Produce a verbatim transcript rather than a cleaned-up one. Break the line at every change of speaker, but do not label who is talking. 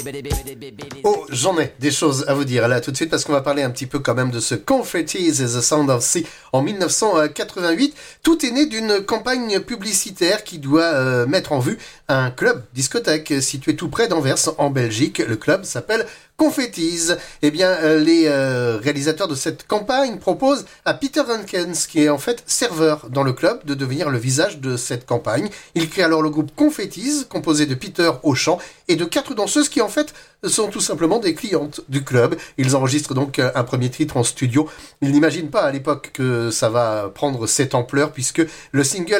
Oh, j'en ai des choses à vous dire là tout de suite parce qu'on va parler un petit peu quand même de ce Confettis and the Sound of Sea en dix-neuf cent quatre-vingt-huit. Tout est né d'une campagne publicitaire qui doit euh, mettre en vue un club discothèque situé tout près d'Anvers en Belgique. Le club s'appelle Confettis. Eh bien, euh, les euh, réalisateurs de cette campagne proposent à Peter Hankens, qui est en fait serveur dans le club, de devenir le visage de cette campagne. Il crée alors le groupe Confettis, composé de Peter au chant et de quatre danseuses qui en fait sont tout simplement des clientes du club. Ils enregistrent donc un premier titre en studio. Ils n'imaginent pas à l'époque que ça va prendre cette ampleur puisque le single